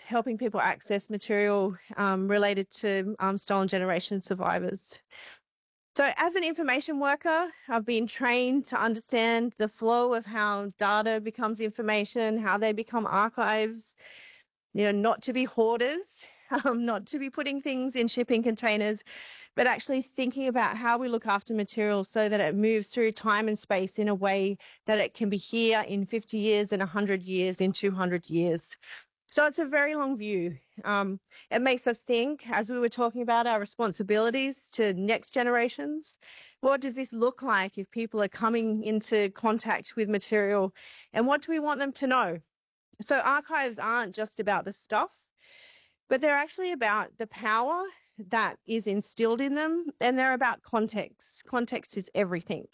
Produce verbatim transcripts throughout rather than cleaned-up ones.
helping people access material um, related to um, stolen generation survivors. So as an information worker, I've been trained to understand the flow of how data becomes information, how they become archives, you know, not to be hoarders, um, not to be putting things in shipping containers, but actually thinking about how we look after materials so that it moves through time and space in a way that it can be here in fifty years, in one hundred years, in two hundred years. So it's a very long view. Um, it makes us think, as we were talking about our responsibilities to next generations, what does this look like if people are coming into contact with material, and what do we want them to know? So archives aren't just about the stuff, but they're actually about the power that is instilled in them, and they're about context. Context is everything.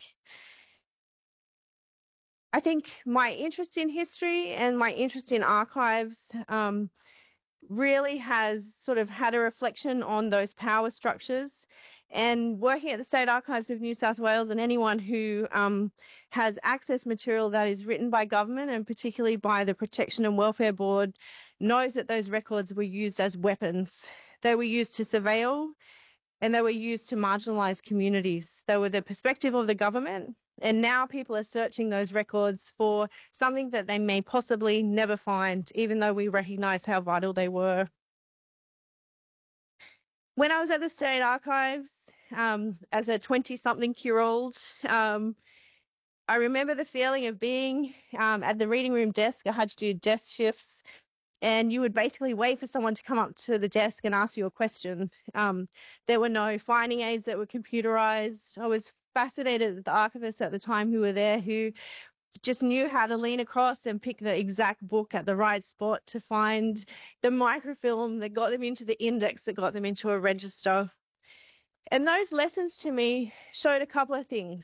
I think my interest in history and my interest in archives um, really has sort of had a reflection on those power structures. And working at the State Archives of New South Wales, and anyone who um, has access material that is written by government, and particularly by the Protection and Welfare Board, knows that those records were used as weapons. They were used to surveil, and they were used to marginalise communities. They were the perspective of the government, and now people are searching those records for something that they may possibly never find, even though we recognise how vital they were. When I was at the State Archives, um, as a twenty-something-year-old, um, I remember the feeling of being um, at the reading room desk. I had to do desk shifts, and you would basically wait for someone to come up to the desk and ask you a question. Um, there were no finding aids that were computerized. I was fascinated at the archivists at the time who were there, who just knew how to lean across and pick the exact book at the right spot to find the microfilm that got them into the index, that got them into a register. And those lessons to me showed a couple of things.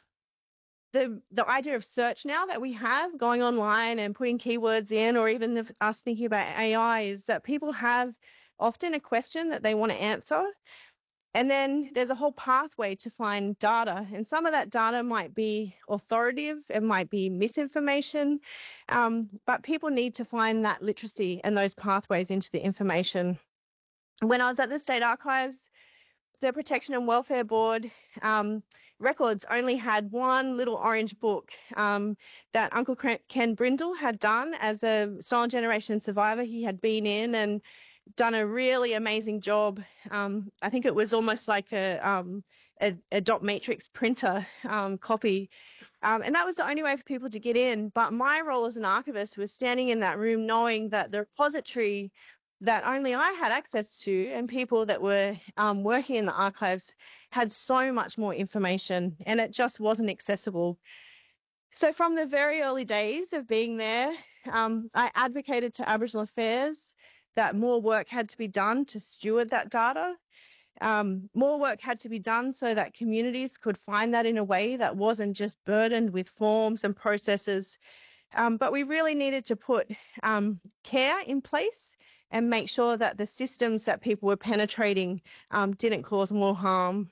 The, the idea of search now that we have, going online and putting keywords in, or even if us thinking about A I, is that people have often a question that they want to answer. And then there's a whole pathway to find data. And some of that data might be authoritative, it might be misinformation, um, but people need to find that literacy and those pathways into the information. When I was at the State Archives, the Protection and Welfare Board um, records only had one little orange book um, that Uncle Ken Brindle had done as a stolen generation survivor. He had been in and done a really amazing job. Um, I think it was almost like a, um, a, a dot matrix printer um, copy. Um, and that was the only way for people to get in. But my role as an archivist was standing in that room knowing that the repository that only I had access to, and people that were um, working in the archives, had so much more information, and it just wasn't accessible. So from the very early days of being there, um, I advocated to Aboriginal Affairs that more work had to be done to steward that data. Um, more work had to be done so that communities could find that in a way that wasn't just burdened with forms and processes. Um, but we really needed to put um, care in place and make sure that the systems that people were penetrating um, didn't cause more harm.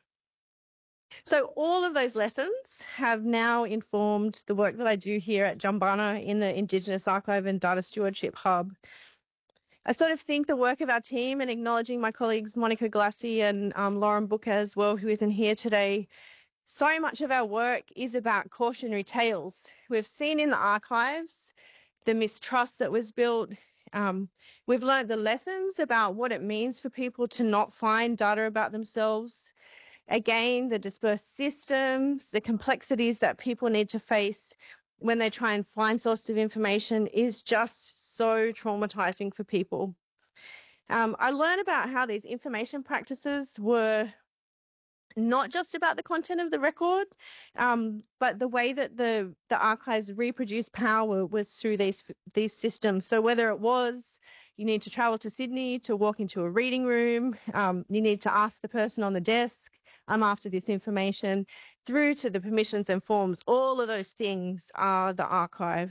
So all of those lessons have now informed the work that I do here at Jumbunna in the Indigenous Archive and Data Stewardship Hub. I sort of think the work of our team, and acknowledging my colleagues Monica Galassi and um, Lauren Booker as well, who isn't here today, so much of our work is about cautionary tales. We've seen in the archives the mistrust that was built. Um, we've learned the lessons about what it means for people to not find data about themselves. Again, the dispersed systems, the complexities that people need to face when they try and find sources of information is just so traumatizing for people. Um, I learned about how these information practices were not just about the content of the record, um, but the way that the, the archives reproduced power was through these, these systems. So whether it was you need to travel to Sydney to walk into a reading room, um, you need to ask the person on the desk, I'm after this information, through to the permissions and forms, all of those things are the archive.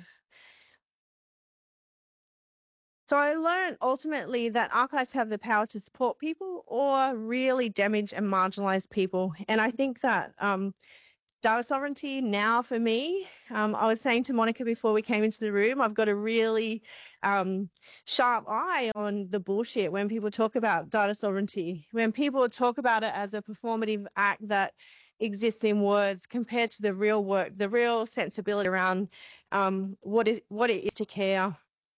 So I learned ultimately that archives have the power to support people or really damage and marginalize people. And I think that um, data sovereignty now for me, um, I was saying to Monica before we came into the room, I've got a really um, sharp eye on the bullshit when people talk about data sovereignty. When people talk about it as a performative act that exists in words compared to the real work, the real sensibility around um, what is what it is to care.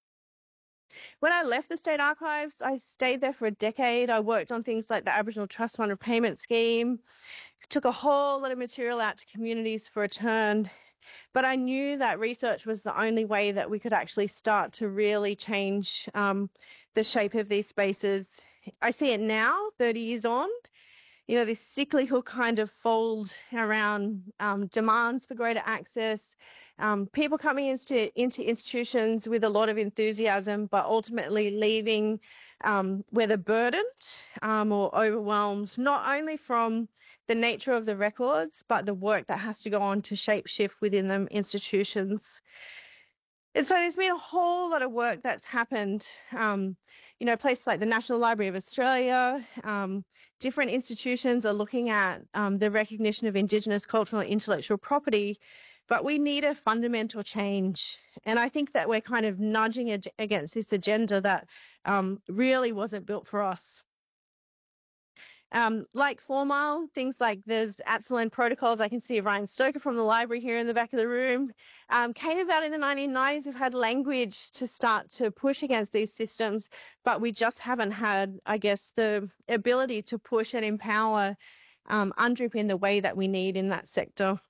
When I left the State Archives, I stayed there for a decade. I worked on things like the Aboriginal Trust Fund Repayment Scheme, took a whole lot of material out to communities for a turn, but I knew that research was the only way that we could actually start to really change um, the shape of these spaces. I see it now, thirty years on, you know, this cyclical kind of fold around um, demands for greater access, um, people coming into, into institutions with a lot of enthusiasm, but ultimately leaving um, whether burdened um, or overwhelmed, not only from the nature of the records, but the work that has to go on to shape shift within them institutions. And so there's been a whole lot of work that's happened, um, you know, places like the National Library of Australia, um, different institutions are looking at um, the recognition of Indigenous cultural and intellectual property, but we need a fundamental change. And I think that we're kind of nudging ag- against this agenda that um, really wasn't built for us. Um, like Four Mile, things like there's Absalon protocols. I can see Ryan Stoker from the library here in the back of the room. Um, came about in the nineteen nineties. We've had language to start to push against these systems, but we just haven't had, I guess, the ability to push and empower um, UNDRIP in the way that we need in that sector.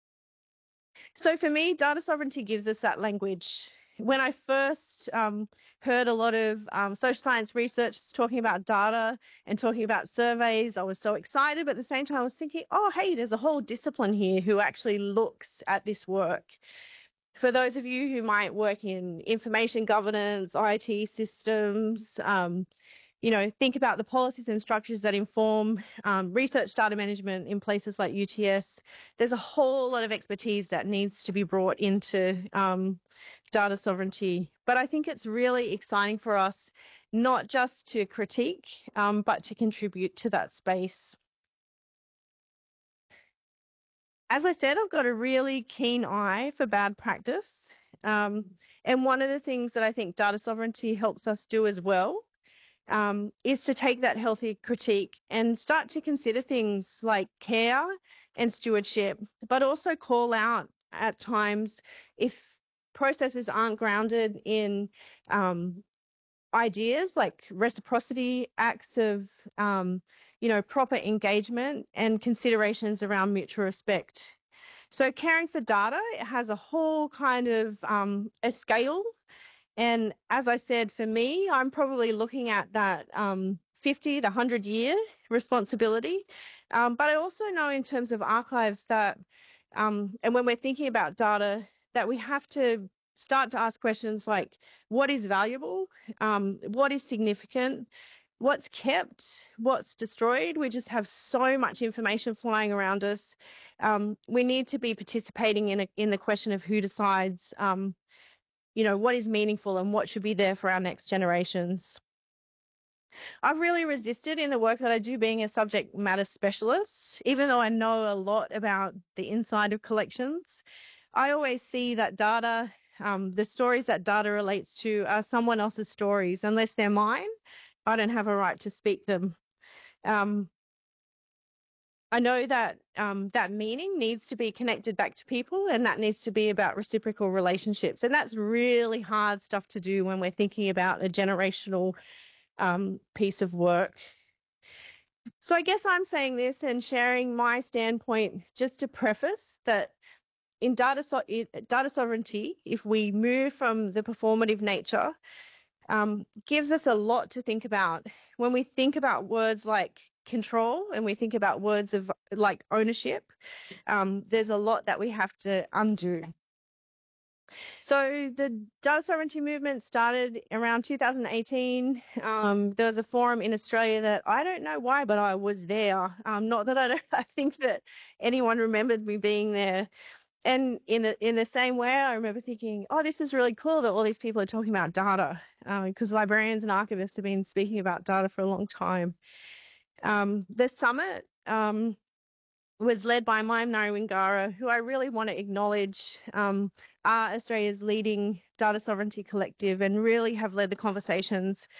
So for me, data sovereignty gives us that language. When I first um, heard a lot of um, social science research talking about data and talking about surveys, I was so excited, but at the same time I was thinking, oh, hey, there's a whole discipline here who actually looks at this work. For those of you who might work in information governance, I T systems, um, you know, think about the policies and structures that inform um, research data management in places like U T S. There's a whole lot of expertise that needs to be brought into um, data sovereignty. But I think it's really exciting for us, not just to critique, um, but to contribute to that space. As I said, I've got a really keen eye for bad practice. Um, and one of the things that I think data sovereignty helps us do as well Um, is to take that healthy critique and start to consider things like care and stewardship, but also call out at times if processes aren't grounded in um, ideas like reciprocity, acts of, um, you know, proper engagement and considerations around mutual respect. So caring for data, it has a whole kind of um, a scale. And as I said, for me, I'm probably looking at that um, fifty to one hundred year responsibility. Um, but I also know in terms of archives that, um, and when we're thinking about data, that we have to start to ask questions like, what is valuable? Um, what is significant? What's kept? What's destroyed? We just have so much information flying around us. Um, we need to be participating in, a, in the question of who decides um, you know, what is meaningful and what should be there for our next generations. I've really resisted in the work that I do being a subject matter specialist, even though I know a lot about the inside of collections. I always see that data, um, the stories that data relates to are someone else's stories. Unless they're mine, I don't have a right to speak them. Um, I know that um, that meaning needs to be connected back to people, and that needs to be about reciprocal relationships. And that's really hard stuff to do when we're thinking about a generational um, piece of work. So I guess I'm saying this and sharing my standpoint just to preface that in data, so in data sovereignty, if we move from the performative nature, um, gives us a lot to think about. When we think about words like control and we think about words of like ownership, um, there's a lot that we have to undo. So the data sovereignty movement started around two thousand eighteen. Um, there was a forum in Australia that I don't know why, but I was there. Um, not that I, don't, I think that anyone remembered me being there. And in the, in the same way, I remember thinking, oh, this is really cool that all these people are talking about data, because uh, librarians and archivists have been speaking about data for a long time. Um, the summit, um, was led by Mayim Narawingara, who I really want to acknowledge, um, are Australia's leading data sovereignty collective and really have led the conversations